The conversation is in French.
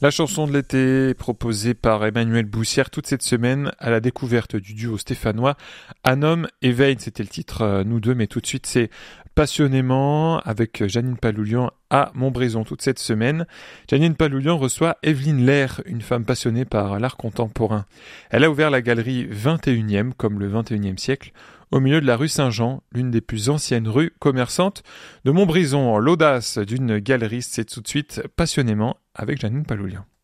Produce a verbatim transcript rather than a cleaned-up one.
La chanson de l'été proposée par Emmanuel Boussière toute cette semaine à la découverte du duo stéphanois Anom et Vein. C'était le titre, euh, nous deux, mais tout de suite c'est Passionnément avec Janine Paloulian à Montbrison toute cette semaine. Janine Paloulian reçoit Evelyne Lair, une femme passionnée par l'art contemporain. Elle a ouvert la galerie vingt et unième, comme le vingt et unième siècle, au milieu de la rue Saint-Jean, l'une des plus anciennes rues commerçantes de Montbrison. L'audace d'une galeriste, c'est tout de suite Passionnément avec Janine Paloulian.